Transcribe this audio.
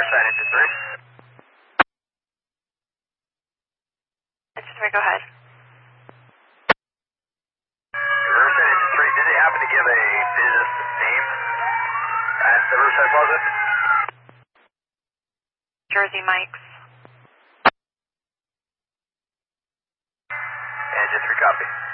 Riverside Engine 3. Engine 3, go ahead. Riverside Engine 3, did they happen to give a business name at the Riverside Plaza? Jersey Mike's. Engine 3, copy.